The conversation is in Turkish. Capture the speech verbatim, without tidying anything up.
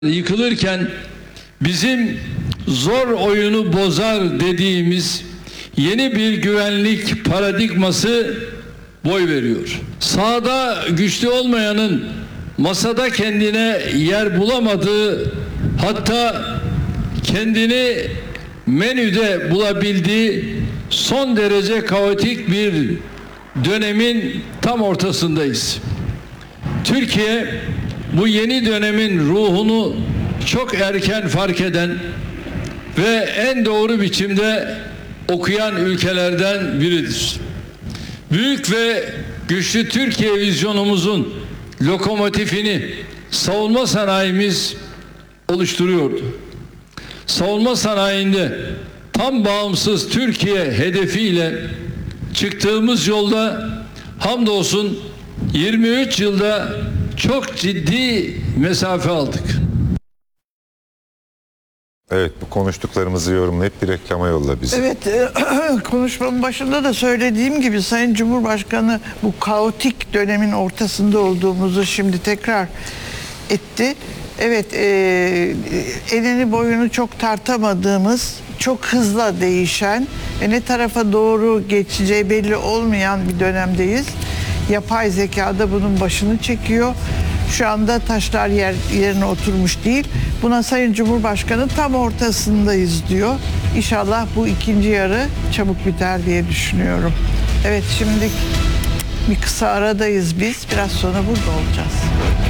Yıkılırken bizim zor oyunu bozar dediğimiz yeni bir güvenlik paradigması boy veriyor. Sahada güçlü olmayanın masada kendine yer bulamadığı, hatta kendini menüde bulabildiği son derece kaotik bir dönemin tam ortasındayız. Türkiye bu yeni dönemin ruhunu çok erken fark eden ve en doğru biçimde okuyan ülkelerden biridir. Büyük ve güçlü Türkiye vizyonumuzun lokomotifini savunma sanayimiz oluşturuyordu. Savunma sanayinde tam bağımsız Türkiye hedefiyle çıktığımız yolda hamdolsun yirmi üç yılda çok ciddi mesafe aldık. Evet, bu konuştuklarımızı yorumlayıp bir reklama yolla bizi. Evet, e, konuşmamın başında da söylediğim gibi Sayın Cumhurbaşkanı bu kaotik dönemin ortasında olduğumuzu şimdi tekrar etti. Evet, e, enini boyunu çok tartamadığımız, çok hızla değişen ve ne tarafa doğru geçeceği belli olmayan bir dönemdeyiz. Yapay zeka da bunun başını çekiyor. Şu anda taşlar yer, yerine oturmuş değil. Buna Sayın Cumhurbaşkanı tam ortasındayız diyor. İnşallah bu ikinci yarı çabuk biter diye düşünüyorum. Evet, şimdi bir kısa aradayız biz. Biraz sonra burada olacağız.